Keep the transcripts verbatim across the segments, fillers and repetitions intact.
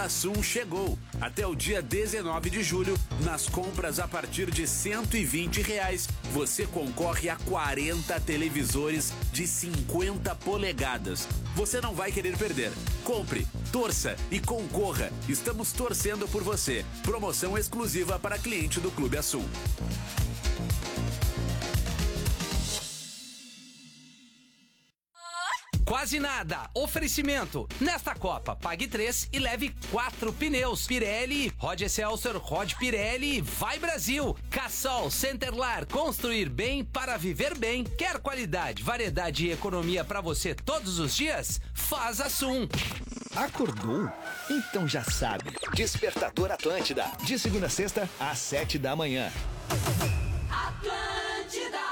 Assum chegou. Até o dia dezenove de julho, nas compras a partir de cento e vinte reais, você concorre a quarenta televisores de cinquenta polegadas. Você não vai querer perder. Compre, torça e concorra. Estamos torcendo por você. Promoção exclusiva para cliente do Clube Assum. Quase nada. Oferecimento. Nesta Copa, pague três e leve quatro pneus. Pirelli, Rod Excelsior, Rod Pirelli, vai Brasil. Cassol, Centerlar, construir bem para viver bem. Quer qualidade, variedade e economia para você todos os dias? Faz Assum. Acordou? Então já sabe. Despertador Atlântida. De segunda a sexta, às sete da manhã. Atlântida.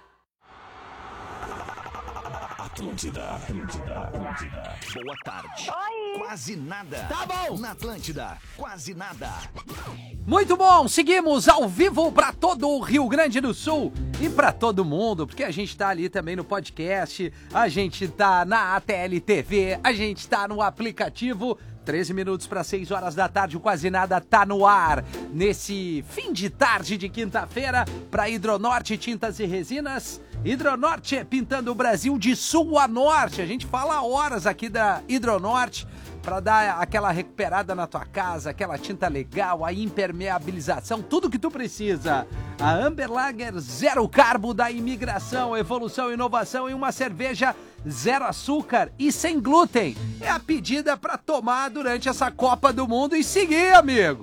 Atlântida, Atlântida, Atlântida. Boa tarde. Oi. Quase nada. Tá bom. Na Atlântida, quase nada. Muito bom, seguimos ao vivo para todo o Rio Grande do Sul e para todo mundo, porque a gente tá ali também no podcast, a gente tá na A T L T V, a gente tá no aplicativo. treze minutos para seis horas da tarde, o Quase Nada tá no ar. Nesse fim de tarde de quinta-feira, para Hidronorte Tintas e Resinas. Hidronorte é pintando o Brasil de sul a norte. A gente fala horas aqui da Hidronorte para dar aquela recuperada na tua casa, aquela tinta legal, a impermeabilização, tudo que tu precisa. A Amber Lager zero carbo da imigração, evolução e inovação em uma cerveja zero açúcar e sem glúten. É a pedida para tomar durante essa Copa do Mundo e seguir, amigo.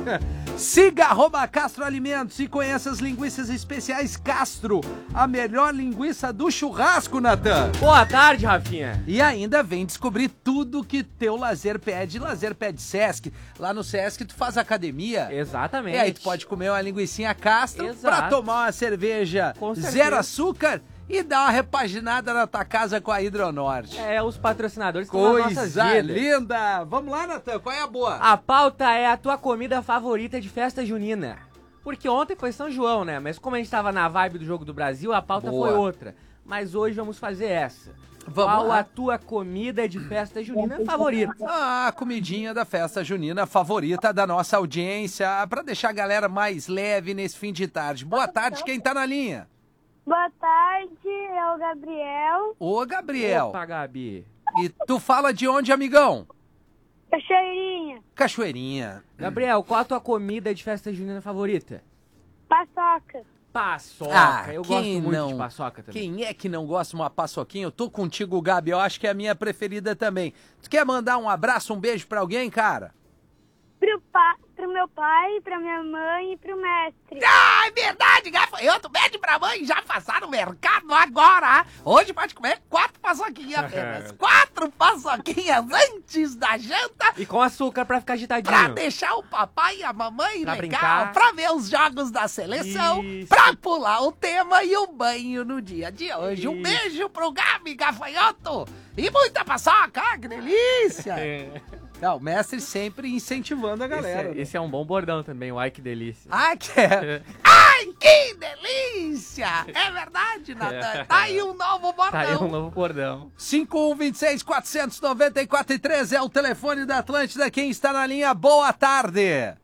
Siga arroba Castro Alimentos e conheça as linguiças especiais Castro, a melhor linguiça do churrasco, Natan. Boa tarde, Rafinha. E ainda vem descobrir tudo que teu lazer pede. Lazer pede Sesc. Lá no Sesc tu faz academia. Exatamente. E aí tu pode comer uma linguicinha Castro. Exato. Pra tomar uma cerveja Com certeza. zero açúcar e dar uma repaginada na tua casa com a Hidronorte. É, os patrocinadores estão nas nossas Coisa vidas. linda! Vamos lá, Natan, qual é a boa? A pauta é a tua comida favorita de festa junina. Porque ontem foi São João, né? Mas como a gente tava na vibe do Jogo do Brasil, a pauta Boa. foi outra. Mas hoje vamos fazer essa. Vamos Qual lá. a tua comida de festa junina favorita? A comidinha da festa junina favorita da nossa audiência, pra deixar a galera mais leve nesse fim de tarde. Boa tarde, quem tá na linha? Boa tarde, é o Gabriel. Ô, Gabriel. Opa, Gabi. E tu fala de onde, amigão? Cachoeirinha. Cachoeirinha. Gabriel, qual a tua comida de festa junina favorita? Paçoca. Paçoca. Ah, Eu quem gosto muito não? de paçoca também. Quem é que não gosta de uma paçoquinha? Eu tô contigo, Gabi, eu acho que é a minha preferida também. Tu quer mandar um abraço, um beijo pra alguém, cara? Pro, pa... pro meu pai, pra minha mãe e pro mestre. Ah, é verdade, gafanhoto, pede pra mãe já passar no mercado agora. Hoje pode comer quatro paçoquinhas apenas. Quatro paçoquinhas antes da janta. E com açúcar pra ficar agitadinho. Pra deixar o papai e a mamãe Pra legal, brincar. pra ver os jogos da seleção, Isso. pra pular o tema e o banho no dia de hoje. Um Isso. beijo pro Gabi, gafanhoto. E muita paçoca, ah, que delícia. Não, o mestre sempre incentivando a galera. Esse, né? esse é um bom bordão também, ai que delícia. Ai, que é. Ai, que delícia! É verdade, Natan. Tá aí um novo bordão. Tá aí um novo bordão. cinco um dois seis, quatro nove quatro três é o telefone da Atlântida. Quem está na linha, boa tarde.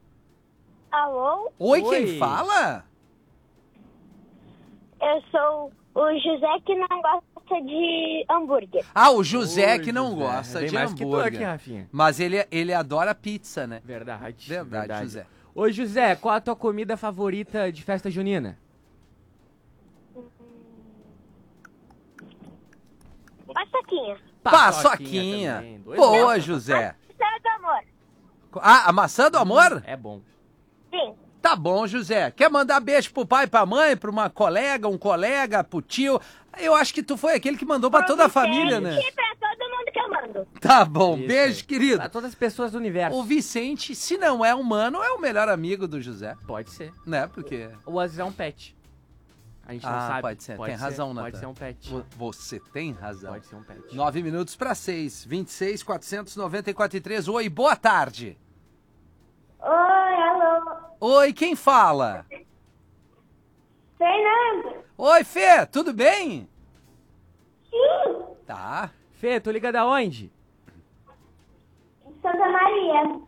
Alô? Oi, Oi. quem fala? Eu sou o José que não gosta de hambúrguer. Ah, o José Oi, que não José. gosta Bem de mais que tu hambúrguer. aqui, Rafinha. Mas ele, ele adora pizza, né? Verdade. Verdade, José. Ô, José, qual a tua comida favorita de festa junina? Paçoquinha. Paçoquinha. também. Dois Boa, gols. José. Maçã do amor. Ah, a maçã do amor? É bom. Sim. Tá bom, José. Quer mandar beijo pro pai, pra mãe, pra uma colega, um colega, pro tio? Eu acho que tu foi aquele que mandou pra toda a família, né? E pra todo mundo que eu mando. Tá bom, Isso beijo, aí. querido. Pra todas as pessoas do universo. O Vicente, se não é humano, é o melhor amigo do José, Pode ser. né? Porque... Ou às vezes é um pet. A gente não Ah, sabe. pode ser. Tem razão, Natan. Pode ser um pet. Vo- Você tem razão. Pode ser um pet. Nove minutos para seis. vinte e seis, quatrocentos e noventa e quatro e três. Oi, boa tarde. Oi, alô. Oi, quem fala? Fernando. Oi, Fê, tudo bem? Sim. Tá. Fê, tu liga da onde? Santa Maria.